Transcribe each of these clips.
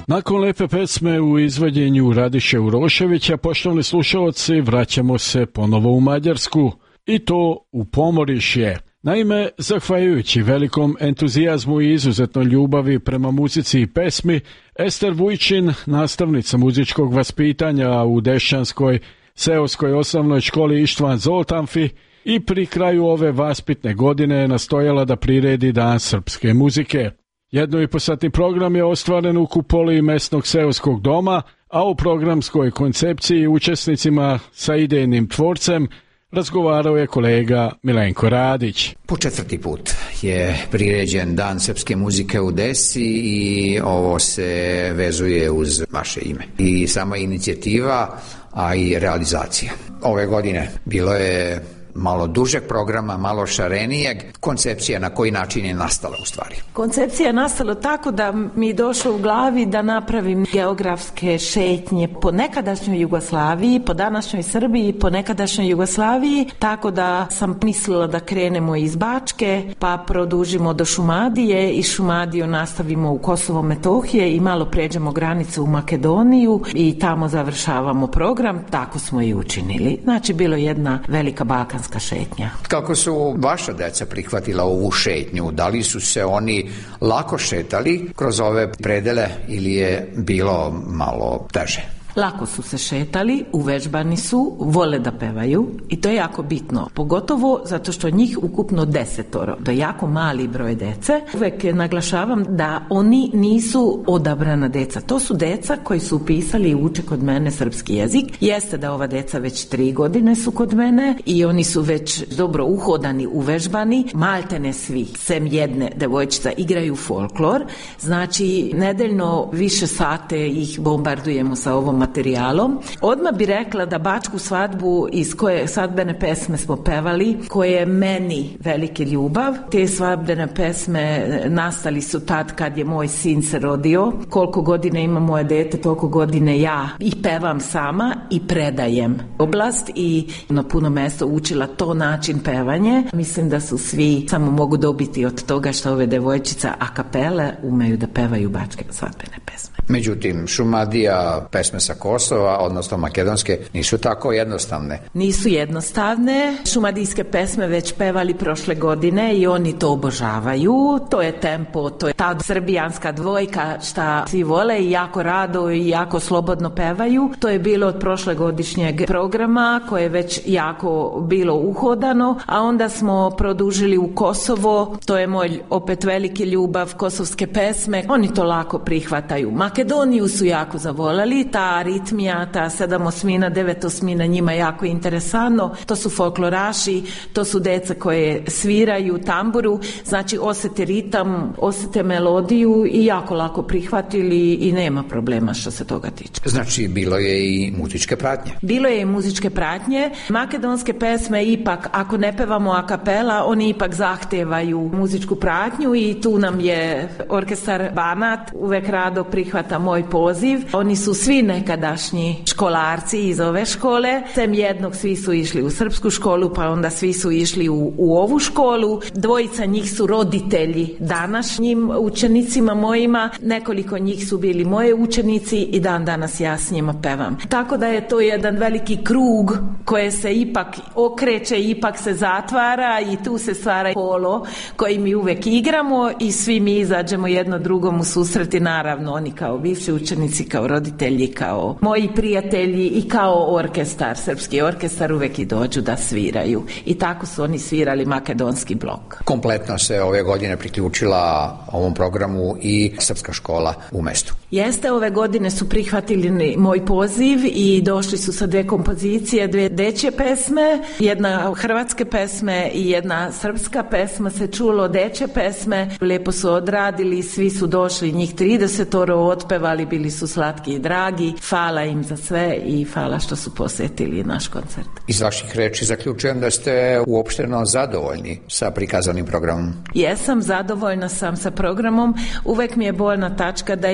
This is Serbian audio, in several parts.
Nakon lepe pesme u izvođenju Radiše Uroševića, poštovani slušalci, vraćamo se ponovo u Mađarsku i to u Pomorišje. Naime, zahvaljujući velikom entuzijazmu i izuzetnoj ljubavi prema muzici i pesmi, Ester Vujčin, nastavnica muzičkog vaspitanja u Dešćanskoj seoskoj osnovnoj školi Ištvan Zoltanfi, i pri kraju ove vaspitne godine je nastojala da priredi Dan srpske muzike. 1,5-satni program je ostvaren u kupoli mesnog seoskog doma, a u programskoj koncepciji učesnicima sa idejnim tvorcem razgovarao je kolega Milenko Radić. Po 4. put je priređen Dan srpske muzike u Desi i ovo se vezuje uz vaše ime. I sama inicijativa, a i realizacija. Ove godine bilo je malo dužeg programa, malo šarenijeg. Koncepcija na koji način je nastala u stvari? Koncepcija je nastala tako da mi je došlo u glavi da napravim geografske šetnje po nekadašnjoj Jugoslaviji, po današnjoj Srbiji, po nekadašnjoj Jugoslaviji, tako da sam mislila da krenemo iz Bačke, pa produžimo do Šumadije i Šumadiju nastavimo u Kosovo Metohije i malo pređemo granicu u Makedoniju i tamo završavamo program. Tako smo i učinili. Znači, bilo je jedna velika balkanska šetnja. Kako su vaša deca prihvatila ovu šetnju? Da li su se oni lako šetali kroz ove predele ili je bilo malo teže? Lako su se šetali, uvežbani su, vole da pevaju i to je jako bitno. Pogotovo zato što njih ukupno 10, to je jako mali broj dece. Uvek naglašavam da oni nisu odabrana deca. To su deca koji su upisali i uče kod mene srpski jezik. Jeste da ova deca već 3 godine su kod mene i oni su već dobro uhodani, uvežbani. Maltene svi, sem jedne devojčica, igraju folklor. Znači, nedeljno više sate ih bombardujemo sa ovom materijalom. Odmah bi rekla da bačku svadbu iz koje svadbene pesme smo pevali, koje je meni velike ljubav. Te svadbene pesme nastali su tad kad je moj sin se rodio. Koliko godine ima moje dete, toliko godine ja i pevam sama i predajem oblast i na puno mjesto učila to način pevanje. Mislim da su svi samo mogu dobiti od toga što ove devojčica a kapele umeju da pevaju bačke svadbene pesme. Međutim, Šumadija, pesme sa Kosova, odnosno makedonske, nisu tako jednostavne. Nisu jednostavne. Šumadijske pesme već pevali prošle godine i oni to obožavaju. To je tempo, to je ta srbijanska dvojka šta svi vole i jako rado i jako slobodno pevaju. To je bilo od prošlegodišnjeg programa koje je već jako bilo uhodano, a onda smo produžili u Kosovo. To je moj opet veliki ljubav, kosovske pesme. Oni to lako prihvataju. Makedoniju su jako zavolali, ta aritmija, ta 7 osmina, 9 osmina njima jako interesantno, to su folkloraši, to su deca koje sviraju tamburu, znači osete ritam, osete melodiju i jako lako prihvatili i nema problema što se toga tiče. Znači bilo je i muzičke pratnje? Bilo je i muzičke pratnje, makedonske pesme ipak, ako ne pevamo a kapela, oni ipak zahtevaju muzičku pratnju i tu nam je orkestar Banat uvek rado prihvata moj poziv. Oni su svi nekadašnji školarci iz ove škole, sem jednog svi su išli u srpsku školu, pa onda svi su išli u ovu školu. Dvojica njih su roditelji današnjim učenicima mojima, nekoliko njih su bili moje učenici i dan danas ja s njima pevam. Tako da je to jedan veliki krug koje se ipak okreće, ipak se zatvara i tu se stvara kolo koji mi uvek igramo i svi mi izađemo jedno drugom u susret i naravno oni kao bivši učenici, kao roditelji, kao moji prijatelji i kao orkestar, srpski orkestar uvek i dođu da sviraju. I tako su oni svirali makedonski blok. Kompletno se ove godine priključila ovom programu i srpska škola u mestu. Jeste, ove godine su prihvatili moj poziv i došli su sa 2 kompozicije, 2 dečje pesme, jedna hrvatske pesme i jedna srpska pesma se čulo, dečje pesme, lijepo su odradili, svi su došli, njih 30 otpevali, bili su slatki i dragi. Hvala im za sve i hvala što su posjetili naš koncert. Iz vaših reči zaključujem da ste uopšteno zadovoljni sa prikazanim programom. Jesam, zadovoljna sam sa programom. Uvek mi je bolna tačka da je izuzetno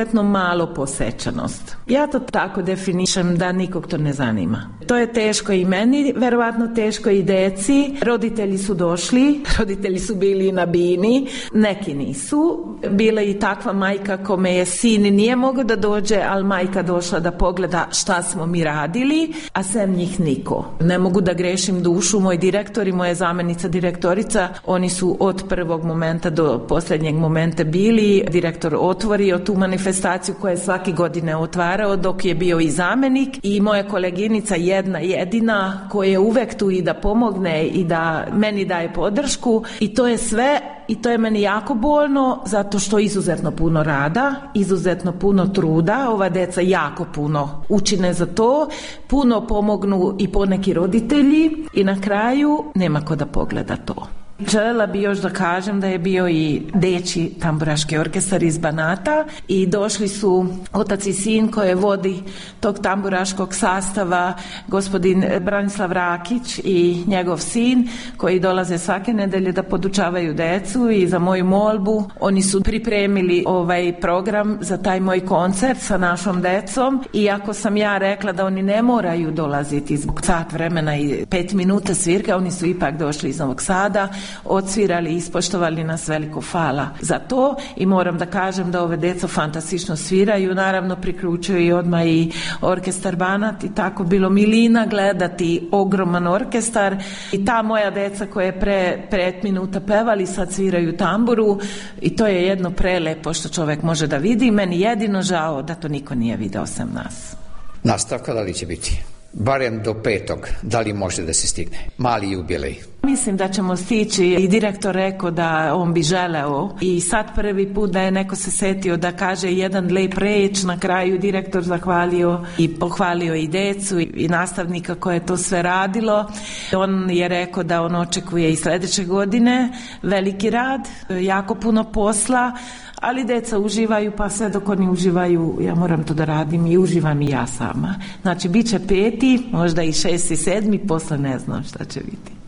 izuzetno malo posjećenost. Ja to tako definišem da nikog to ne zanima. To je teško i meni, verovatno teško i deci. Roditelji su došli, roditelji su bili na bini, neki nisu. Bila i takva majka kome je sin nije mogao da dođe, ali majka došla da pogleda šta smo mi radili, a sem njih niko. Ne mogu da grešim dušu, moj direktor i moja zamenica direktorica, oni su od prvog momenta do posljednjeg momenta bili. Direktor otvorio tu manifestaciju koja je svake godine otvarao dok je bio i zamenik, i moja koleginica jedna jedina koja je uvek tu i da pomogne i da meni daje podršku, i to je sve. I to je meni jako bolno, zato što izuzetno puno rada, izuzetno puno truda, ova deca jako puno učine za to, puno pomognu i poneki roditelji, i na kraju nema ko da pogleda to. Želela bi još da kažem da je bio i dečji tamburaški orkestar iz Banata i došli su otac i sin koje vodi tog tamburaškog sastava, gospodin Branislav Rakić i njegov sin, koji dolaze svake nedelje da podučavaju decu, i za moju molbu oni su pripremili ovaj program za taj moj koncert sa našom decom. Iako sam ja rekla da oni ne moraju dolaziti zbog sat vremena i 5 minuta svirke, oni su ipak došli iz Novog Sada, odsvirali i ispoštovali nas. Veliko hvala za to, i moram da kažem da ove deco fantastično sviraju. Naravno priključuju i odmah i orkestar Banat, i tako bilo milina gledati ogroman orkestar, i ta moja deca koje je pre 5 minuta pevali sad sviraju tamburu, i to je jedno prelepo što čovek može da vidi. Meni jedino žao da to niko nije video sem nas. Nastavka da li će biti? Barem do 5. Da li može da se stigne? Mali jubilej. Mislim da ćemo stići, i direktor rekao da on bi želeo, i sad prvi put da je neko se setio da kaže jedan lep reč, na kraju direktor zahvalio i pohvalio i decu i nastavnika koje je to sve radilo. On je rekao da on očekuje i sledeće godine veliki rad, jako puno posla, ali deca uživaju, pa sve dok oni uživaju, ja moram to da radim, i uživam i ja sama. Znači, bit će 5, možda i 6 i 7, posle ne znam šta će biti.